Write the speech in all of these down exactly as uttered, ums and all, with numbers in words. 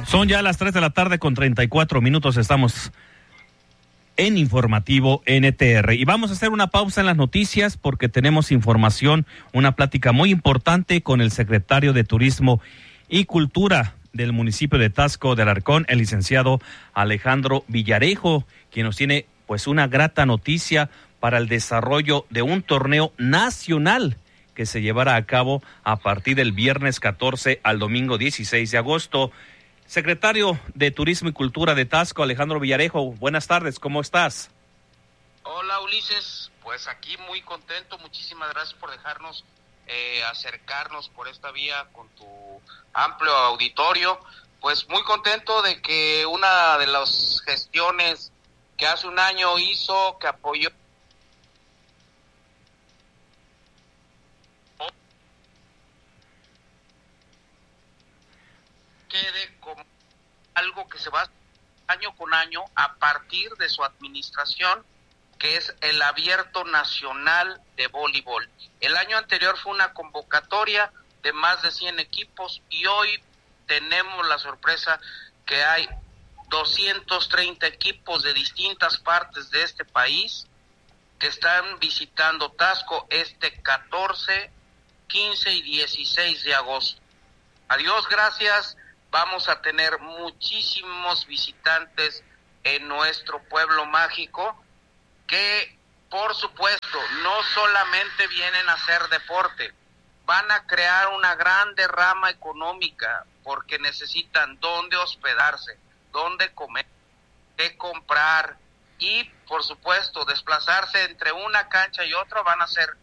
Son ya las tres de la tarde con treinta y cuatro minutos, estamos en Informativo N T R. Y vamos a hacer una pausa en las noticias porque tenemos información, una plática muy importante con el secretario de Turismo y Cultura del municipio de Taxco de Alarcón, el licenciado Alejandro Villarejo, quien nos tiene pues una grata noticia para el desarrollo de un torneo nacional que se llevará a cabo a partir del viernes catorce al domingo dieciséis de agosto. Secretario de Turismo y Cultura de Taxco, Alejandro Villarejo, buenas tardes, ¿cómo estás? Hola Ulises, pues aquí muy contento, muchísimas gracias por dejarnos eh, acercarnos por esta vía con tu amplio auditorio. Pues muy contento de que una de las gestiones que hace un año hizo, que apoyó quede como algo que se va año con año a partir de su administración, que es el Abierto Nacional de Voleibol. El año anterior fue una convocatoria de más de cien equipos y hoy tenemos la sorpresa que hay doscientos treinta equipos de distintas partes de este país que están visitando Taxco este catorce, quince y dieciséis de agosto. A Dios gracias, vamos a tener muchísimos visitantes en nuestro pueblo mágico que, por supuesto, no solamente vienen a hacer deporte, van a crear una gran derrama económica porque necesitan dónde hospedarse, dónde comer, qué comprar y, por supuesto, desplazarse entre una cancha y otra. Van a ser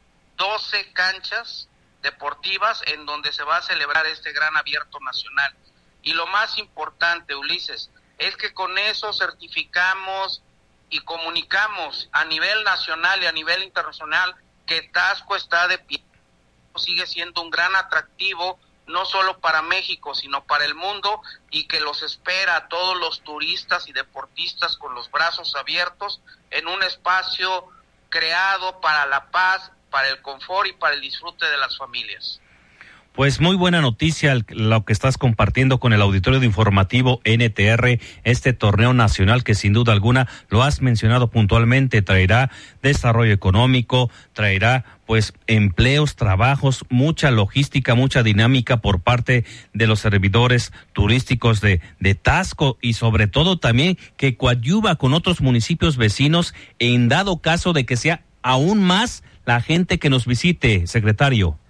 doce canchas deportivas en donde se va a celebrar este gran abierto nacional. Y lo más importante, Ulises, es que con eso certificamos y comunicamos a nivel nacional y a nivel internacional que Taxco está de pie, sigue siendo un gran atractivo no solo para México, sino para el mundo, y que los espera a todos los turistas y deportistas con los brazos abiertos en un espacio creado para la paz, para el confort y para el disfrute de las familias. Pues muy buena noticia lo que estás compartiendo con el auditorio de Informativo N T R, este torneo nacional que sin duda alguna, lo has mencionado puntualmente, traerá desarrollo económico, traerá pues empleos, trabajos, mucha logística, mucha dinámica por parte de los servidores turísticos de, de Taxco y sobre todo también que coadyuva con otros municipios vecinos en dado caso de que sea aún más la gente que nos visite, secretario.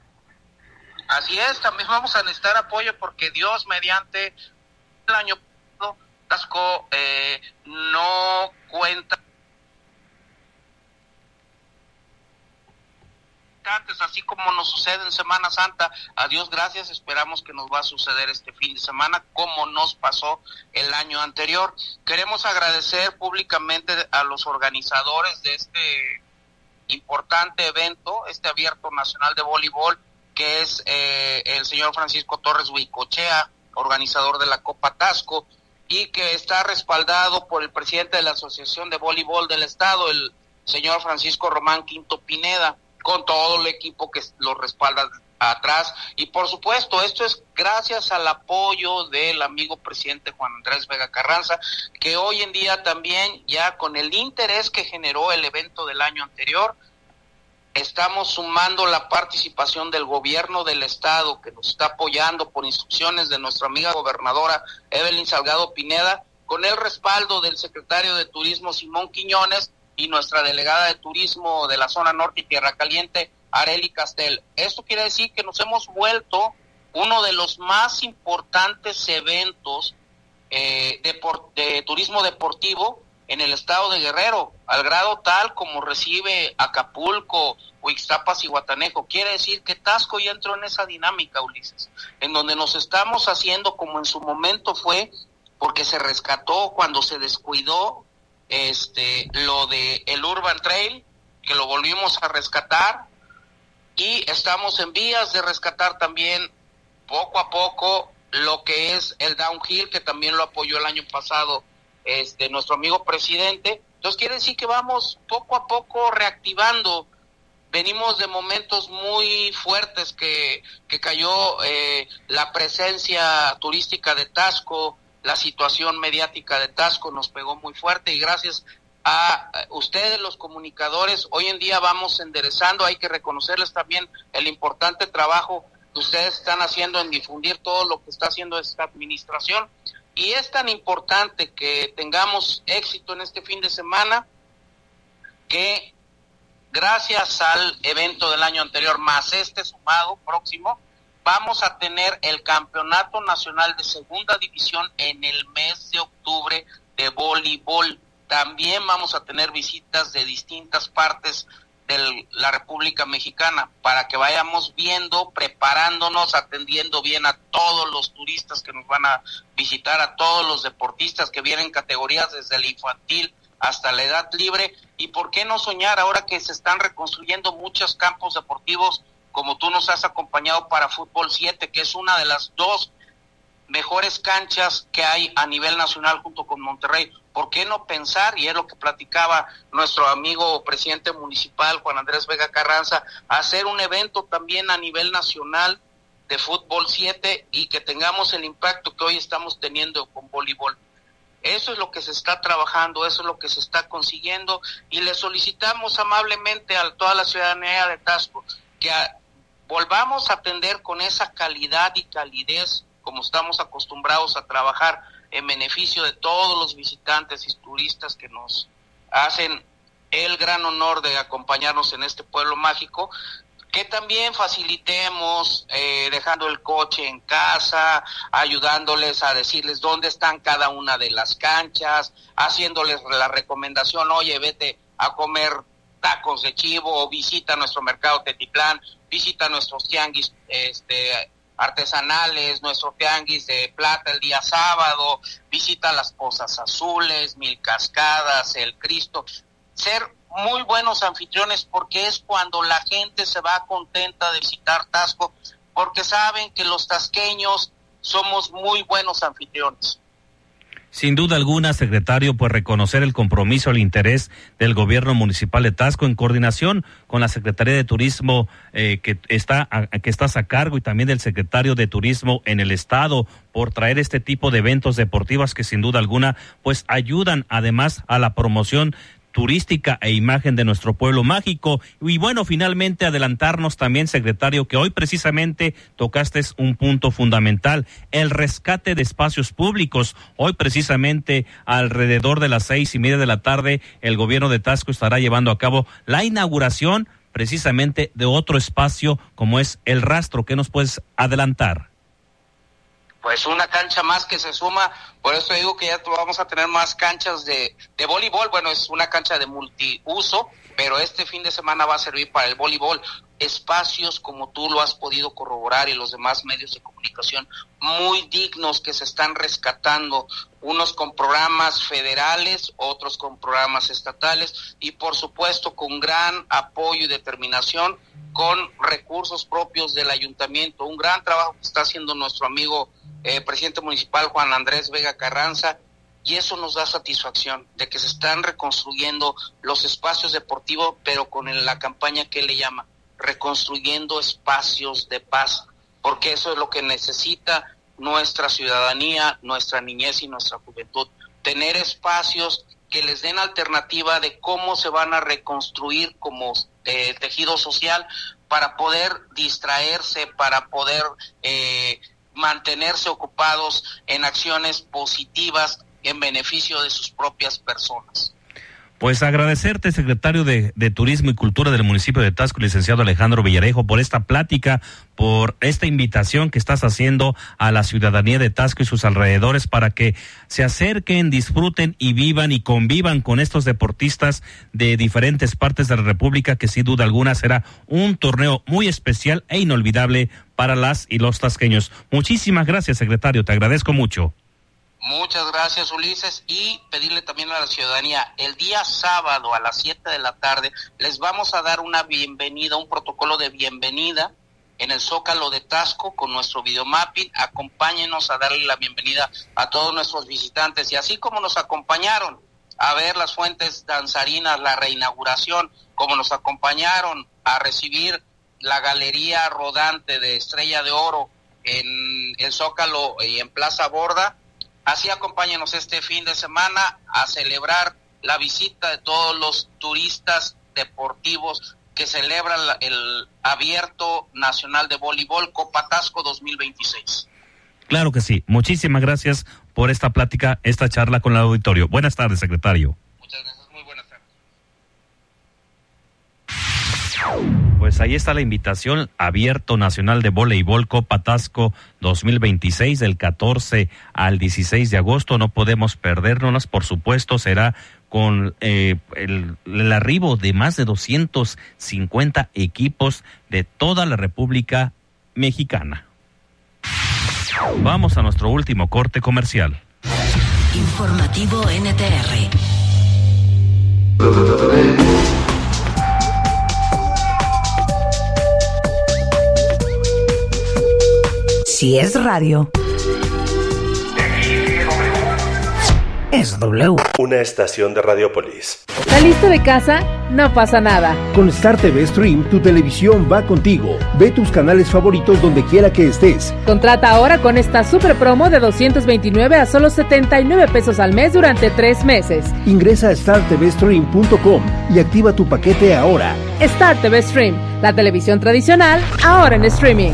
Así es, también vamos a necesitar apoyo porque Dios mediante el año pasado Taxco eh, no cuenta antes, así como nos sucede en Semana Santa. A Dios gracias, esperamos que nos va a suceder este fin de semana como nos pasó el año anterior. Queremos agradecer públicamente a los organizadores de este importante evento, este Abierto Nacional de Voleibol, que es eh, el señor Francisco Torres Huicochea, organizador de la Copa Taxco, y que está respaldado por el presidente de la Asociación de Voleibol del Estado, el señor Francisco Román Quinto Pineda, con todo el equipo que lo respalda atrás. Y por supuesto, esto es gracias al apoyo del amigo presidente Juan Andrés Vega Carranza, que hoy en día también, ya con el interés que generó el evento del año anterior, estamos sumando la participación del gobierno del estado, que nos está apoyando por instrucciones de nuestra amiga gobernadora Evelyn Salgado Pineda, con el respaldo del secretario de Turismo Simón Quiñones y nuestra delegada de Turismo de la zona norte y Tierra Caliente, Arely Castel. Esto quiere decir que nos hemos vuelto uno de los más importantes eventos eh, de, por, de turismo deportivo en el estado de Guerrero, al grado tal como recibe Acapulco, Ixtapas y Guatanejo. Quiere decir que Taxco ya entró en esa dinámica, Ulises, en donde nos estamos haciendo como en su momento fue, porque se rescató cuando se descuidó este lo de el Urban Trail, que lo volvimos a rescatar, y estamos en vías de rescatar también poco a poco lo que es el Downhill, que también lo apoyó el año pasado este nuestro amigo presidente. Entonces quiere decir que vamos poco a poco reactivando venimos de momentos muy fuertes que, que cayó eh, la presencia turística de Taxco, la situación mediática de Taxco nos pegó muy fuerte y gracias a ustedes los comunicadores hoy en día vamos enderezando. Hay que reconocerles también el importante trabajo que ustedes están haciendo en difundir todo lo que está haciendo esta administración, y es tan importante que tengamos éxito en este fin de semana que gracias al evento del año anterior más este sumado próximo, vamos a tener el Campeonato Nacional de Segunda División en el mes de octubre de voleibol. También vamos a tener visitas de distintas partes de la República Mexicana para que vayamos viendo, preparándonos, atendiendo bien a todos los turistas que nos van a visitar, a todos los deportistas que vienen categorías desde el infantil hasta la edad libre. Y por qué no soñar ahora que se están reconstruyendo muchos campos deportivos, como tú nos has acompañado para Fútbol siete, que es una de las dos mejores canchas que hay a nivel nacional junto con Monterrey. ¿Por qué no pensar, y es lo que platicaba nuestro amigo presidente municipal Juan Andrés Vega Carranza, hacer un evento también a nivel nacional de Fútbol siete y que tengamos el impacto que hoy estamos teniendo con voleibol? Eso es lo que se está trabajando, eso es lo que se está consiguiendo, y le solicitamos amablemente a toda la ciudadanía de Taxco que a, volvamos a atender con esa calidad y calidez como estamos acostumbrados a trabajar en beneficio de todos los visitantes y turistas que nos hacen el gran honor de acompañarnos en este pueblo mágico, que también facilitemos eh, dejando el coche en casa, ayudándoles a decirles dónde están cada una de las canchas, haciéndoles la recomendación, oye, vete a comer tacos de chivo, o visita nuestro mercado Tetitlán, visita nuestros tianguis este artesanales, nuestro tianguis de plata el día sábado, visita las Pozas Azules, Mil Cascadas, el Cristo. Ser muy buenos anfitriones, porque es cuando la gente se va contenta de visitar Taxco, porque saben que los tasqueños somos muy buenos anfitriones. Sin duda alguna, secretario, pues reconocer el compromiso, el interés del gobierno municipal de Taxco en coordinación con la Secretaría de Turismo eh, que está a, que estás a cargo, y también del secretario de Turismo en el estado, por traer este tipo de eventos deportivos que sin duda alguna pues ayudan además a la promoción turística e imagen de nuestro pueblo mágico. Y bueno, finalmente adelantarnos también, secretario, que hoy precisamente tocaste un punto fundamental, el rescate de espacios públicos. Hoy precisamente alrededor de las seis y media de la tarde el gobierno de Taxco estará llevando a cabo la inauguración precisamente de otro espacio como es El Rastro. ¿Qué nos puedes adelantar? Pues una cancha más que se suma, por eso digo que ya vamos a tener más canchas de, de voleibol. Bueno, es una cancha de multiuso, pero este fin de semana va a servir para el voleibol. Espacios, como tú lo has podido corroborar y los demás medios de comunicación, muy dignos que se están rescatando, unos con programas federales, otros con programas estatales, y por supuesto con gran apoyo y determinación, con recursos propios del ayuntamiento. Un gran trabajo que está haciendo nuestro amigo eh, presidente municipal Juan Andrés Vega Carranza, y eso nos da satisfacción de que se están reconstruyendo los espacios deportivos, pero con la campaña que él le llama reconstruyendo espacios de paz, porque eso es lo que necesita nuestra ciudadanía, nuestra niñez y nuestra juventud, tener espacios que les den alternativa de cómo se van a reconstruir como eh, tejido social, para poder distraerse, para poder eh, mantenerse ocupados en acciones positivas en beneficio de sus propias personas. Pues agradecerte, secretario de, de Turismo y Cultura del municipio de Taxco, licenciado Alejandro Villarejo, por esta plática, por esta invitación que estás haciendo a la ciudadanía de Taxco y sus alrededores para que se acerquen, disfruten y vivan y convivan con estos deportistas de diferentes partes de la República, que sin duda alguna será un torneo muy especial e inolvidable para las y los tasqueños. Muchísimas gracias, secretario, te agradezco mucho. Muchas gracias, Ulises, y pedirle también a la ciudadanía, el día sábado a las siete de la tarde les vamos a dar una bienvenida, un protocolo de bienvenida en el Zócalo de Taxco con nuestro videomapping. Acompáñenos a darle la bienvenida a todos nuestros visitantes, y así como nos acompañaron a ver las fuentes danzarinas, la reinauguración, como nos acompañaron a recibir la galería rodante de Estrella de Oro en el Zócalo y en Plaza Borda. Así acompáñenos este fin de semana a celebrar la visita de todos los turistas deportivos que celebran el Abierto Nacional de Voleibol Copa Tasco dos mil veintiséis. Claro que sí. Muchísimas gracias por esta plática, esta charla con el auditorio. Buenas tardes, secretario. Muchas gracias, muy buenas tardes. Pues ahí está la invitación, Abierto Nacional de Voleibol Copa Tasco dos mil veintiséis, del catorce al dieciséis de agosto. No podemos perdérnoslas, por supuesto, será con eh, el, el arribo de más de doscientos cincuenta equipos de toda la República Mexicana. Vamos a nuestro último corte comercial. Informativo N T R. Si es radio, es W. Una estación de Radiopolis. ¿Saliste de casa? No pasa nada. Con Star T V Stream, tu televisión va contigo. Ve tus canales favoritos donde quiera que estés. Contrata ahora con esta super promo de doscientos veintinueve a solo setenta y nueve pesos al mes durante tres meses. Ingresa a star t v stream punto com y activa tu paquete ahora. Star T V Stream, la televisión tradicional, ahora en streaming.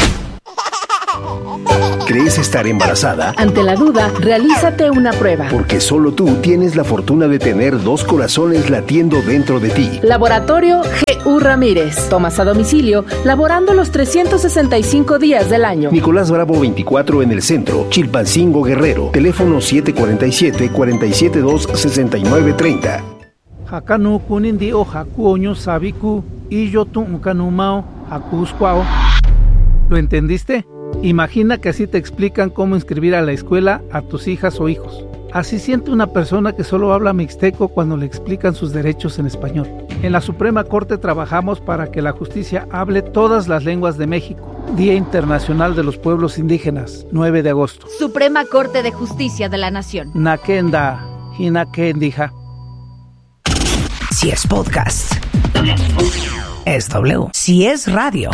¿Crees estar embarazada? Ante la duda, realízate una prueba. Porque solo tú tienes la fortuna de tener dos corazones latiendo dentro de ti. Laboratorio G U Ramírez. Tomas a domicilio, laborando los trescientos sesenta y cinco días del año. Nicolás Bravo veinticuatro en el centro, Chilpancingo, Guerrero. Teléfono siete cuatro siete, cuatro siete dos, seis nueve tres cero. Hakanu kunindi o hakuoño sabiku y yo tu kanumao hakuskwao. ¿Lo entendiste? Imagina que así te explican cómo inscribir a la escuela a tus hijas o hijos. Así siente una persona que solo habla mixteco cuando le explican sus derechos en español. En la Suprema Corte trabajamos para que la justicia hable todas las lenguas de México. Día Internacional de los Pueblos Indígenas, nueve de agosto. Suprema Corte de Justicia de la Nación. Nakenda, hinakendija. Si es podcast, es W. Si es radio,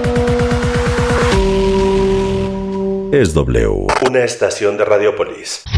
es W. Una estación de Radiopolis.